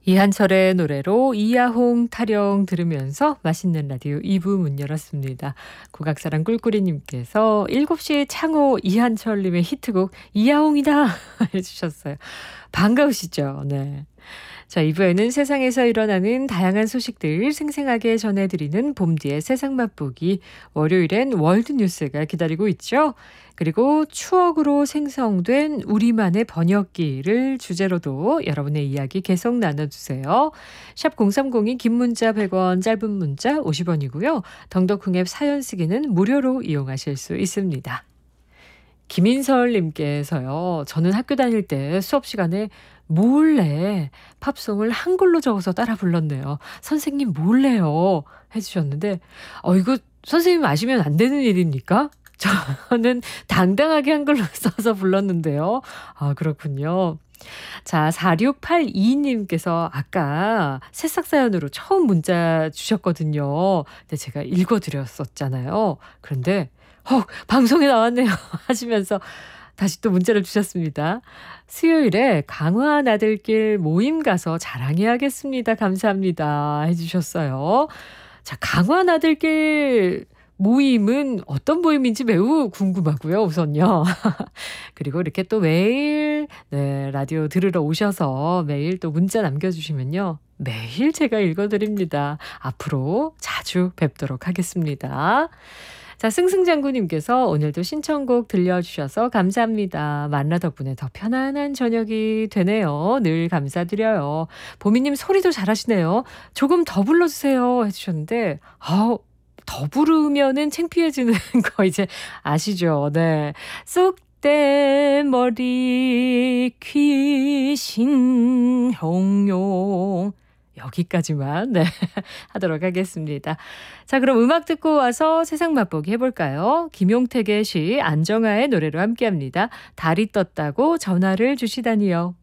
이한철의 노래로 이야홍 타령 들으면서 맛있는 라디오 2부 문 열었습니다. 국악사랑 꿀꿀이님께서 7시 창호 이한철님의 히트곡 이야홍이다 해주셨어요. 반가우시죠? 네. 자, 2부에는 세상에서 일어나는 다양한 소식들 생생하게 전해드리는 봄뒤의 세상 맛보기, 월요일엔 월드뉴스가 기다리고 있죠. 그리고 추억으로 생성된 우리만의 번역기를 주제로도 여러분의 이야기 계속 나눠주세요. 샵 0302 긴 문자 100원, 짧은 문자 50원이고요. 덩덕흥 앱 사연 쓰기는 무료로 이용하실 수 있습니다. 김인설님께서요. 저는 학교 다닐 때 수업 시간에 몰래 팝송을 한글로 적어서 따라 불렀네요. 선생님 몰래요 해주셨는데 이거 선생님 아시면 안 되는 일입니까? 저는 당당하게 한글로 써서 불렀는데요. 아, 그렇군요. 자, 4682님께서 아까 새싹 사연으로 처음 문자 주셨거든요. 근데 제가 읽어드렸었잖아요. 그런데 방송에 나왔네요 하시면서 다시 또 문자를 주셨습니다. 수요일에 강화 나들길 모임 가서 자랑해야겠습니다. 감사합니다 해주셨어요. 자, 강화 나들길 모임은 어떤 모임인지 매우 궁금하고요. 우선요. 그리고 이렇게 또 매일 라디오 들으러 오셔서 매일 또 문자 남겨주시면요. 매일 제가 읽어드립니다. 앞으로 자주 뵙도록 하겠습니다. 자, 승승장구님께서 오늘도 신청곡 들려주셔서 감사합니다. 만나 덕분에 더 편안한 저녁이 되네요. 늘 감사드려요. 보미님 소리도 잘하시네요. 조금 더 불러주세요 해주셨는데 더 부르면은 창피해지는 거 이제 아시죠? 네. 쑥대 머리 귀신 형용 여기까지만 하도록 하겠습니다. 자, 그럼 음악 듣고 와서 세상 맛보기 해볼까요? 김용택의 시 안정아의 노래로 함께합니다. 달이 떴다고 전화를 주시다니요.